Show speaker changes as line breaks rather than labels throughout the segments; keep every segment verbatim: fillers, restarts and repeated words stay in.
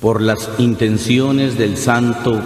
por las intenciones del Santo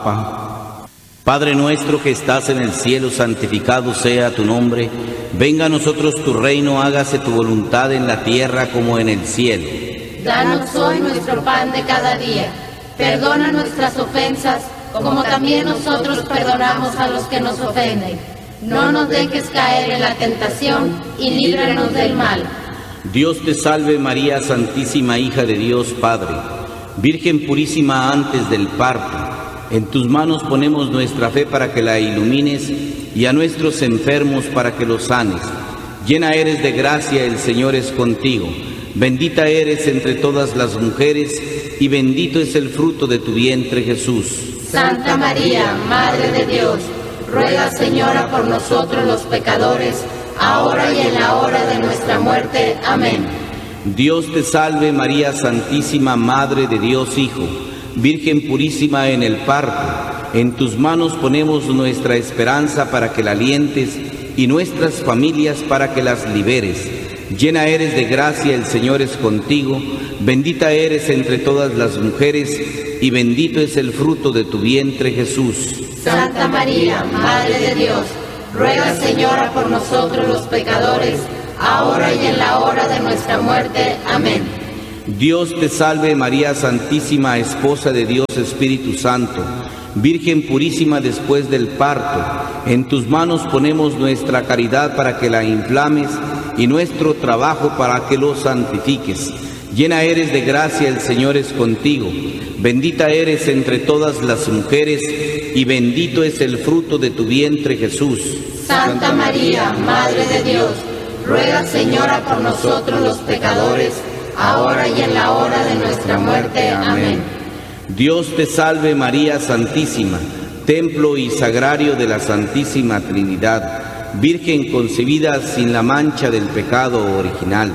Papa. Padre nuestro que estás en el cielo, santificado sea tu nombre. Venga a nosotros tu reino, hágase tu voluntad en la tierra como en el cielo.
Danos hoy nuestro pan de cada día. Perdona nuestras ofensas, como también nosotros perdonamos a los que nos ofenden. No nos dejes caer en la tentación y líbranos del mal.
Dios te salve María, Santísima Hija de Dios Padre, Virgen purísima antes del parto. En tus manos ponemos nuestra fe para que la ilumines y a nuestros enfermos para que los sanes. Llena eres de gracia, el Señor es contigo. Bendita eres entre todas las mujeres y bendito es el fruto de tu vientre, Jesús.
Santa María, Madre de Dios, ruega, Señora, por nosotros los pecadores, ahora y en la hora de nuestra muerte. Amén.
Dios te salve María, Santísima Madre de Dios Hijo, Virgen purísima en el parto. En tus manos ponemos nuestra esperanza para que la alientes y nuestras familias para que las liberes. Llena eres de gracia, el Señor es contigo. Bendita eres entre todas las mujeres y bendito es el fruto de tu vientre, Jesús.
Santa María, Madre de Dios, ruega, Señora, por nosotros los pecadores, ahora y en la hora de nuestra muerte. Amén.
Dios te salve María, Santísima Esposa de Dios Espíritu Santo, Virgen purísima después del parto. En tus manos ponemos nuestra caridad para que la inflames y nuestro trabajo para que lo santifiques. Llena eres de gracia, el Señor es contigo. Bendita eres entre todas las mujeres y bendito es el fruto de tu vientre, Jesús.
Santa María, Madre de Dios, ruega, Señora, por nosotros los pecadores, ahora y en la hora de nuestra muerte. Amén.
Dios te salve María Santísima, templo y sagrario de la Santísima Trinidad, Virgen concebida sin la mancha del pecado original.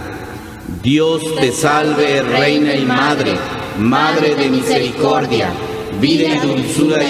Dios te salve, Reina y Madre, Madre de misericordia, vida y dulzura